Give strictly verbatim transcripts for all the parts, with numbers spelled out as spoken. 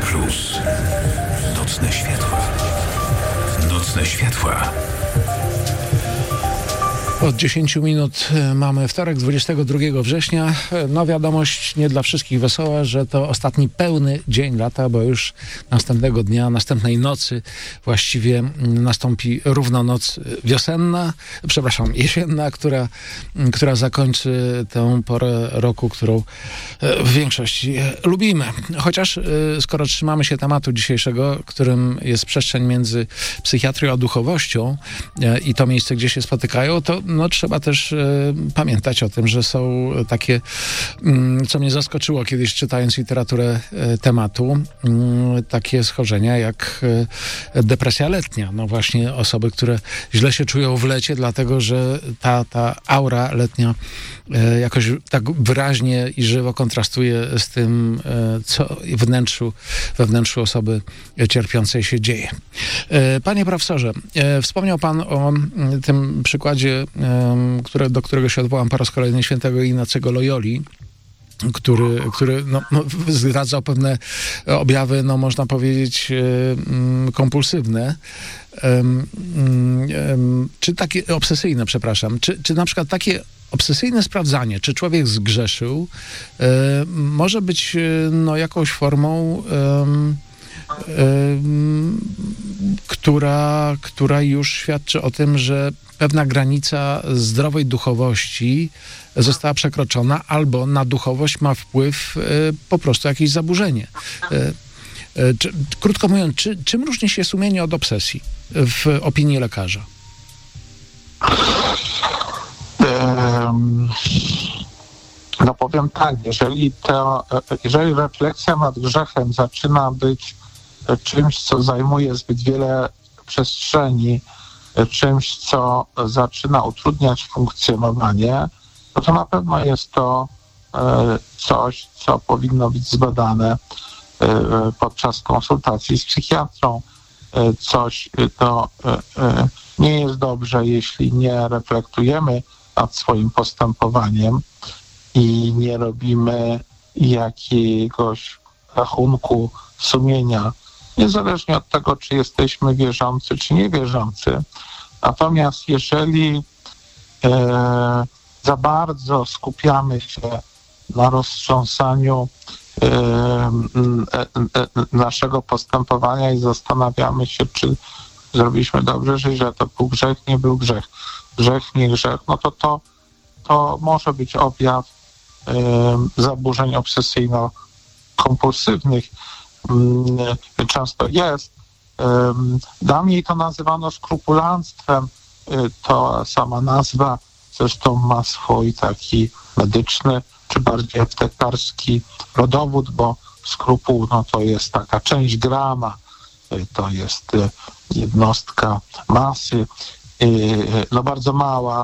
Plus. Nocne światła. Nocne światła. Od dziesięciu minut mamy wtorek, dwudziestego drugiego września. No wiadomość nie dla wszystkich wesoła, że to ostatni pełny dzień lata, bo już następnego dnia, następnej nocy właściwie nastąpi równo noc wiosenna, przepraszam, jesienna, która, która zakończy tę porę roku, którą w większości lubimy. Chociaż skoro trzymamy się tematu dzisiejszego, którym jest przestrzeń między psychiatrią a duchowością i to miejsce, gdzie się spotykają, to no, trzeba też e, pamiętać o tym, że są takie, mm, co mnie zaskoczyło kiedyś czytając literaturę e, tematu, mm, takie schorzenia jak e, depresja letnia. No właśnie osoby, które źle się czują w lecie, dlatego że ta, ta aura letnia e, jakoś tak wyraźnie i żywo kontrastuje z tym, e, co w wnętrzu, we wnętrzu osoby cierpiącej się dzieje. E, panie profesorze, e, wspomniał pan o m, tym przykładzie, Które, do którego się odwołam po raz kolejny, świętego Ignacego Loyoli, który, który no, no, zdradzał pewne objawy, no można powiedzieć, kompulsywne. Um, um, czy takie obsesyjne, przepraszam, czy, czy na przykład takie obsesyjne sprawdzanie, czy człowiek zgrzeszył, um, może być no, jakąś formą um, um, która, która już świadczy o tym, że pewna granica zdrowej duchowości została przekroczona, albo na duchowość ma wpływ e, po prostu jakieś zaburzenie. E, e, czy, krótko mówiąc, czy, czym różni się sumienie od obsesji w opinii lekarza? Um, no powiem tak, jeżeli, to, jeżeli refleksja nad grzechem zaczyna być czymś, co zajmuje zbyt wiele przestrzeni, czymś, co zaczyna utrudniać funkcjonowanie, no to na pewno jest to coś, co powinno być zbadane podczas konsultacji z psychiatrą. Coś, to nie jest dobrze, jeśli nie reflektujemy nad swoim postępowaniem i nie robimy jakiegoś rachunku sumienia, niezależnie od tego, czy jesteśmy wierzący, czy niewierzący. Natomiast jeżeli e, za bardzo skupiamy się na roztrząsaniu e, e, e, naszego postępowania i zastanawiamy się, czy zrobiliśmy dobrze, czy źle, to był grzech, nie był grzech, grzech, nie grzech, no to to, to może być objaw e, zaburzeń obsesyjno-kompulsywnych. Często jest. Dawniej to nazywano skrupulanstwem. To sama nazwa zresztą ma swój taki medyczny, czy bardziej aptekarski rodowód, bo skrupuł no to jest taka część grama, to jest jednostka masy, no bardzo mała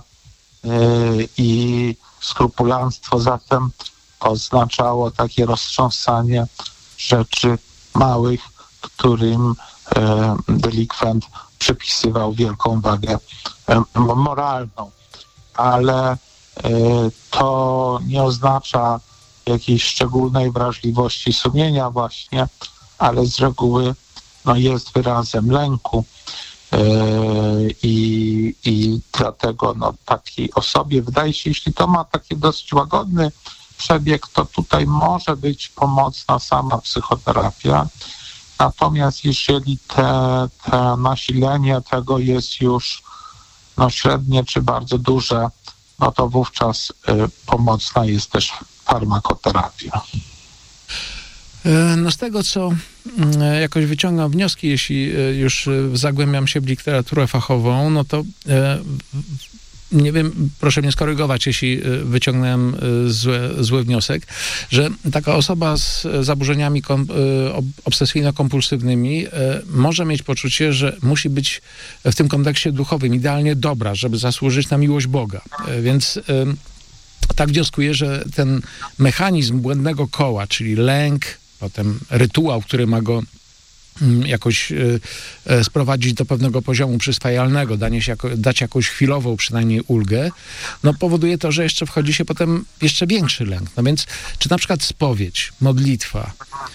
i skrupulanstwo zatem oznaczało takie roztrząsanie rzeczy małych, którym e, delikwent przypisywał wielką wagę e, moralną. Ale e, to nie oznacza jakiejś szczególnej wrażliwości sumienia właśnie, ale z reguły no, jest wyrazem lęku e, i, i dlatego no, takiej osobie wydaje się, jeśli to ma taki dosyć łagodny przebieg, to tutaj może być pomocna sama psychoterapia. Natomiast jeżeli te, te nasilenie tego jest już no, średnie czy bardzo duże, no to wówczas y, pomocna jest też farmakoterapia. No z tego, co jakoś wyciągam wnioski, jeśli już zagłębiam się w literaturę fachową, no to nie wiem, proszę mnie skorygować, jeśli wyciągnąłem zły, zły wniosek, że taka osoba z zaburzeniami kom, obsesyjno-kompulsywnymi może mieć poczucie, że musi być w tym kontekście duchowym idealnie dobra, żeby zasłużyć na miłość Boga. Więc tak wnioskuję, że ten mechanizm błędnego koła, czyli lęk, potem rytuał, który ma go jakoś sprowadzić do pewnego poziomu przyswajalnego, danie się jako, dać jakąś chwilową przynajmniej ulgę, no powoduje to, że jeszcze wchodzi się potem jeszcze większy lęk. No więc czy na przykład spowiedź, modlitwa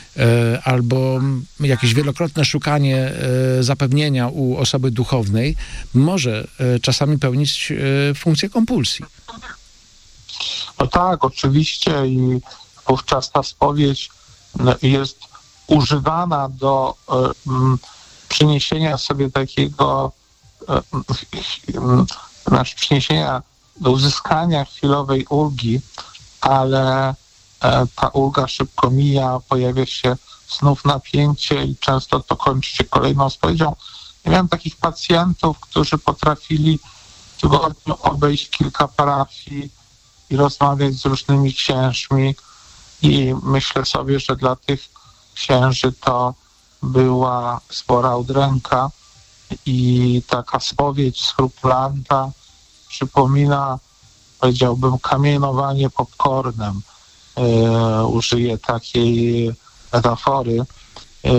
albo jakieś wielokrotne szukanie zapewnienia u osoby duchownej może czasami pełnić funkcję kompulsji? No tak, oczywiście i wówczas ta spowiedź jest używana do um, przyniesienia sobie takiego, um, znaczy przyniesienia do uzyskania chwilowej ulgi, ale e, ta ulga szybko mija, pojawia się znów napięcie i często to kończy się kolejną spowiedzią. Ja miałem takich pacjentów, którzy potrafili w tygodniu obejść kilka parafii i rozmawiać z różnymi księżmi i myślę sobie, że dla tych księży to była spora udręka i taka spowiedź skrupulanta przypomina, powiedziałbym, kamienowanie popcornem. E, użyję takiej metafory. E,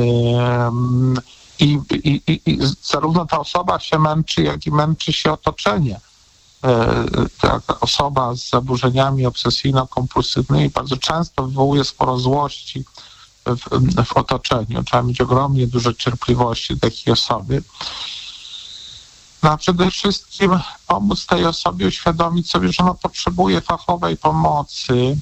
i, i, i zarówno ta osoba się męczy, jak i męczy się otoczenie. E, taka osoba z zaburzeniami obsesyjno-kompulsywnymi bardzo często wywołuje sporo złości W, w otoczeniu. Trzeba mieć ogromnie dużo cierpliwości do takiej osoby. No a przede wszystkim pomóc tej osobie uświadomić sobie, że ona potrzebuje fachowej pomocy,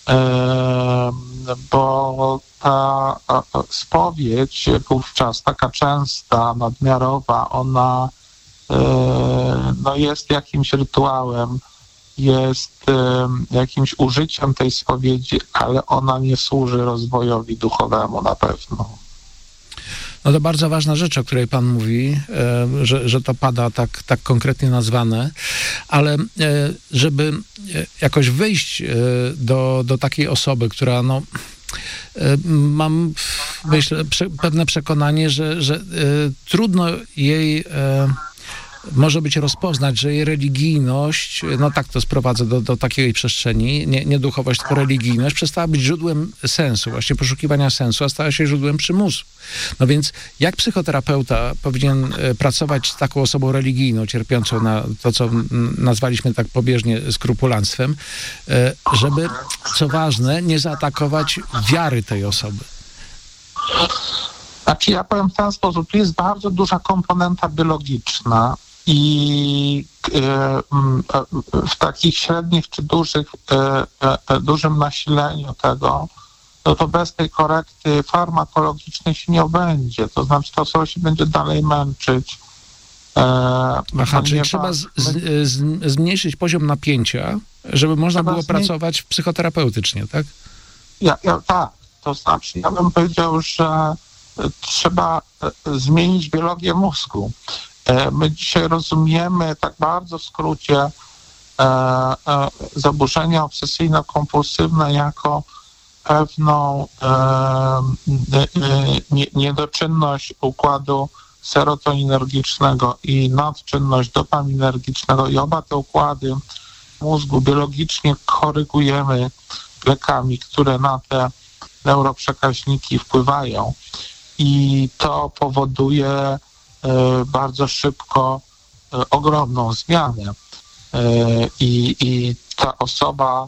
e, bo ta a, spowiedź wówczas taka częsta, nadmiarowa, ona e, no jest jakimś rytuałem, jest e, jakimś użyciem tej spowiedzi, ale ona nie służy rozwojowi duchowemu na pewno. No to bardzo ważna rzecz, o której pan mówi, e, że, że to pada tak, tak konkretnie nazwane, ale e, żeby jakoś wyjść e, do, do takiej osoby, która no e, mam myślę, prze, pewne przekonanie, że, że e, trudno jej e, może być rozpoznać, że jej religijność, no tak to sprowadzę do, do takiej przestrzeni, nie, nie duchowość, tylko religijność, przestała być źródłem sensu, właśnie poszukiwania sensu, a stała się źródłem przymusu. No więc jak psychoterapeuta powinien pracować z taką osobą religijną, cierpiącą na to, co nazwaliśmy tak pobieżnie skrupulanstwem, żeby, co ważne, nie zaatakować wiary tej osoby? Znaczy ja powiem w ten sposób, tu jest bardzo duża komponenta biologiczna i w takich średnich czy dużych, dużym nasileniu tego, no to bez tej korekty farmakologicznej się nie obędzie. To znaczy ta osoba się będzie dalej męczyć. Aha, czyli trzeba z, z, z, zmniejszyć poziom napięcia, żeby można było pracować psychoterapeutycznie, tak? Ja, ja, tak, to znaczy ja bym powiedział, że trzeba zmienić biologię mózgu. My dzisiaj rozumiemy tak bardzo w skrócie zaburzenia obsesyjno-kompulsywne jako pewną niedoczynność układu serotoninergicznego i nadczynność dopaminergicznego i oba te układy mózgu biologicznie korygujemy lekami, które na te neuroprzekaźniki wpływają. I to powoduje bardzo szybko ogromną zmianę. I, i ta osoba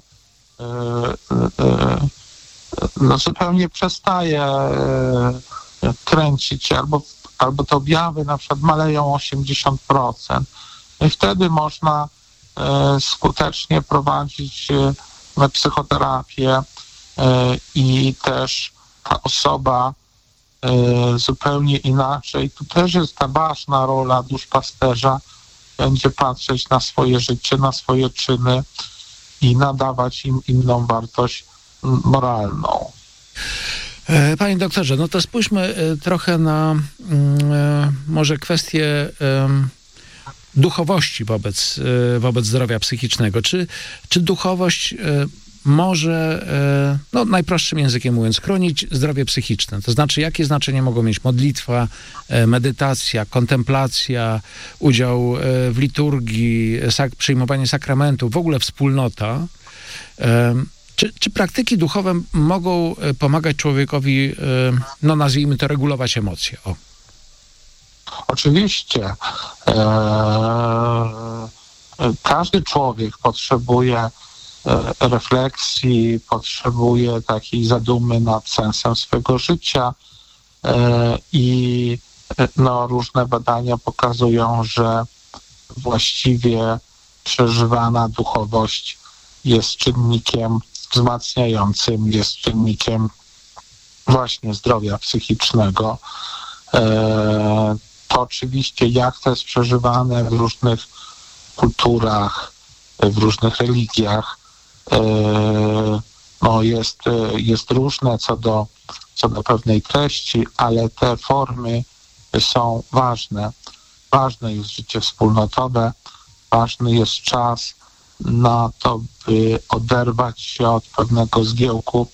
no, zupełnie przestaje kręcić się, albo, albo te objawy na przykład maleją osiemdziesiąt procent. I wtedy można skutecznie prowadzić psychoterapię i też ta osoba zupełnie inaczej. Tu też jest ta ważna rola duszpasterza. Będzie patrzeć na swoje życie, na swoje czyny i nadawać im inną wartość moralną. Panie doktorze, no to spójrzmy trochę na może kwestię duchowości wobec, wobec zdrowia psychicznego. Czy, czy duchowość może, no najprostszym językiem mówiąc, chronić zdrowie psychiczne? To znaczy, jakie znaczenie mogą mieć modlitwa, medytacja, kontemplacja, udział w liturgii, sak- przyjmowanie sakramentu, w ogóle wspólnota? Czy, czy praktyki duchowe mogą pomagać człowiekowi, no nazwijmy to, regulować emocje? O. Oczywiście. Eee, każdy człowiek potrzebuje e, refleksji, potrzebuje takiej zadumy nad sensem swego życia e, i no, różne badania pokazują, że właściwie przeżywana duchowość jest czynnikiem wzmacniającym, jest czynnikiem właśnie zdrowia psychicznego. To oczywiście jak to jest przeżywane w różnych kulturach, w różnych religiach, no jest, jest różne co do, co do pewnej treści, ale te formy są ważne. Ważne jest życie wspólnotowe, ważny jest czas na to, by oderwać się od pewnego zgiełku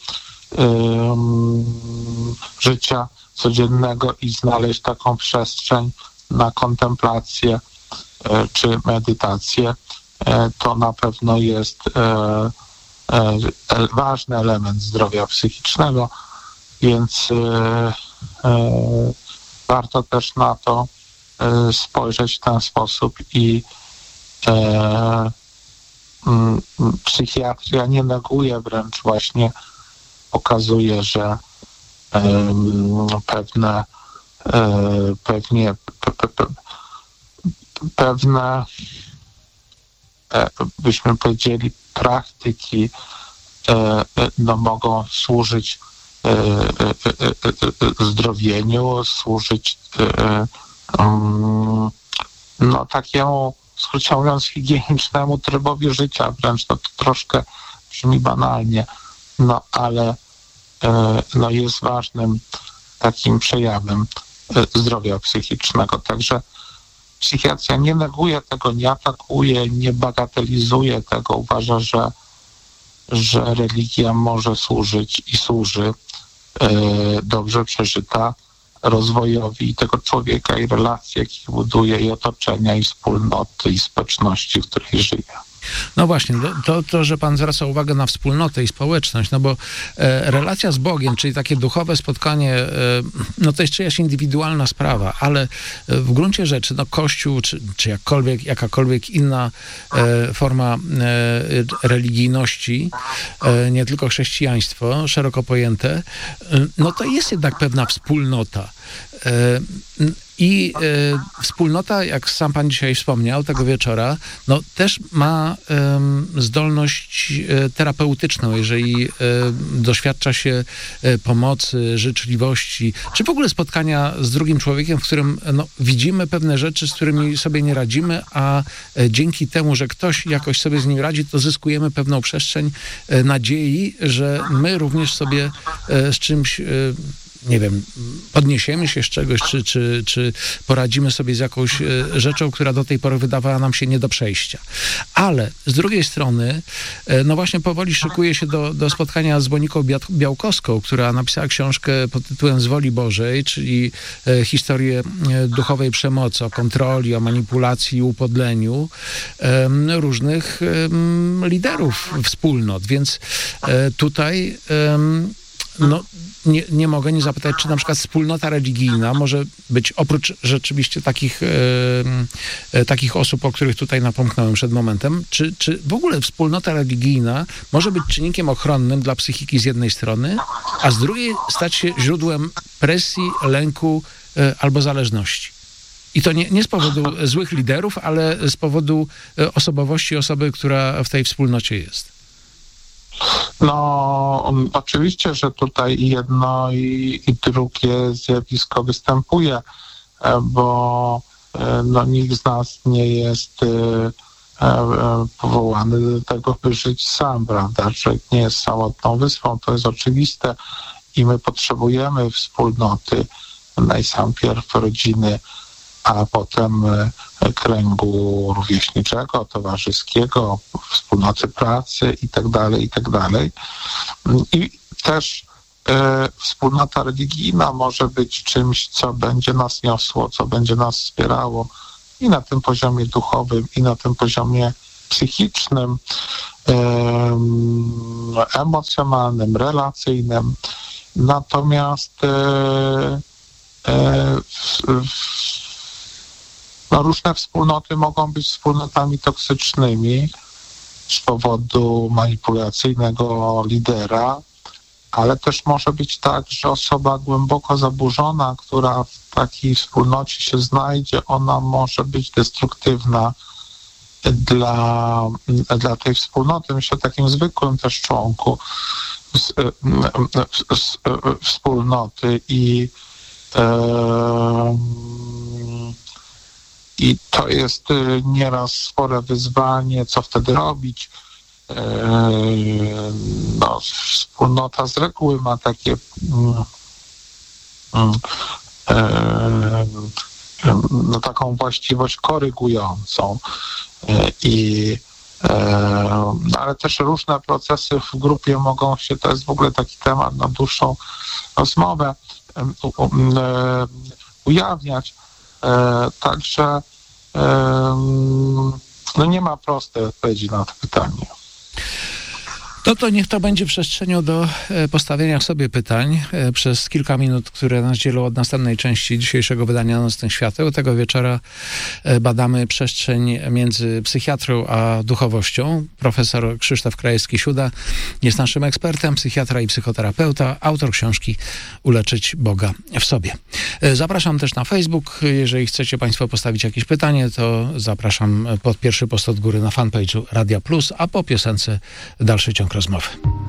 um, życia codziennego i znaleźć taką przestrzeń na kontemplację e, czy medytację. E, to na pewno jest e, e, ważny element zdrowia psychicznego, więc e, e, warto też na to e, spojrzeć w ten sposób i e, m, psychiatria nie neguje, wręcz właśnie pokazuje, że pewne pewnie pe, pe, pewne byśmy powiedzieli praktyki no, mogą służyć zdrowieniu, służyć no takiemu, w skrócie mówiąc, higienicznemu trybowi życia, wręcz to, to troszkę brzmi banalnie, no ale no jest ważnym takim przejawem zdrowia psychicznego. Także psychiatria nie neguje tego, nie atakuje, nie bagatelizuje tego. Uważa, że, że religia może służyć i służy dobrze przeżyta rozwojowi tego człowieka i relacji, jakich buduje, i otoczenia, i wspólnoty, i społeczności, w której żyje. No właśnie, to, to, że pan zwraca uwagę na wspólnotę i społeczność, no bo e, relacja z Bogiem, czyli takie duchowe spotkanie, e, no to jest czyjaś indywidualna sprawa, ale w gruncie rzeczy, no Kościół, czy, czy jakkolwiek, jakakolwiek inna e, forma e, religijności, e, nie tylko chrześcijaństwo, szeroko pojęte, e, no to jest jednak pewna wspólnota. E, I e, wspólnota, jak sam pan dzisiaj wspomniał, tego wieczora, no też ma e, zdolność e, terapeutyczną, jeżeli e, doświadcza się e, pomocy, życzliwości, czy w ogóle spotkania z drugim człowiekiem, w którym no, widzimy pewne rzeczy, z którymi sobie nie radzimy, a e, dzięki temu, że ktoś jakoś sobie z nim radzi, to zyskujemy pewną przestrzeń e, nadziei, że my również sobie e, z czymś e, nie wiem, podniesiemy się z czegoś, czy, czy, czy poradzimy sobie z jakąś rzeczą, która do tej pory wydawała nam się nie do przejścia. Ale z drugiej strony, no właśnie powoli szykuje się do, do spotkania z Moniką Białkowską, która napisała książkę pod tytułem Z woli Bożej, czyli historię duchowej przemocy, o kontroli, o manipulacji i upodleniu różnych liderów wspólnot. Więc tutaj no, nie, nie mogę nie zapytać, czy na przykład wspólnota religijna może być, oprócz rzeczywiście takich, e, e, takich osób, o których tutaj napomknąłem przed momentem, czy, czy w ogóle wspólnota religijna może być czynnikiem ochronnym dla psychiki z jednej strony, a z drugiej stać się źródłem presji, lęku e, albo zależności. I to nie, nie z powodu złych liderów, ale z powodu osobowości osoby, która w tej wspólnocie jest. No, oczywiście, że tutaj jedno i, i drugie zjawisko występuje, bo no, nikt z nas nie jest powołany do tego, by żyć sam, prawda? Człowiek nie jest samotną wyspą, to jest oczywiste i my potrzebujemy wspólnoty, najpierw rodziny, a potem kręgu rówieśniczego, towarzyskiego, wspólnoty pracy i tak dalej, i tak dalej. I też e, wspólnota religijna może być czymś, co będzie nas niosło, co będzie nas wspierało i na tym poziomie duchowym, i na tym poziomie psychicznym, emocjonalnym, relacyjnym. Natomiast no, różne wspólnoty mogą być wspólnotami toksycznymi z powodu manipulacyjnego lidera, ale też może być tak, że osoba głęboko zaburzona, która w takiej wspólnocie się znajdzie, ona może być destruktywna dla, dla tej wspólnoty. Myślę o takim zwykłym też członku z, z, z, wspólnoty i e, i to jest nieraz spore wyzwanie, co wtedy robić. No, wspólnota z reguły ma takie no, taką właściwość korygującą i ale też różne procesy w grupie mogą się, to jest w ogóle taki temat na dłuższą rozmowę, ujawniać. Także no nie ma prostej odpowiedzi na to pytanie. To to niech to będzie przestrzenią do postawienia sobie pytań przez kilka minut, które nas dzielą od następnej części dzisiejszego wydania Nocnych Świateł. Tego wieczora badamy przestrzeń między psychiatrą a duchowością. Profesor Krzysztof Krajewski-Siuda jest naszym ekspertem, psychiatra i psychoterapeuta, autor książki Uleczyć Boga w sobie. Zapraszam też na Facebook. Jeżeli chcecie Państwo postawić jakieś pytanie, to zapraszam pod pierwszy post od góry na fanpage'u Radia Plus, a po piosence dalszy ciąg rozmowy.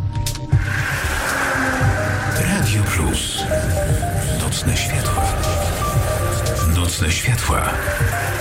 Radio Plus. Nocne światła. Nocne światła.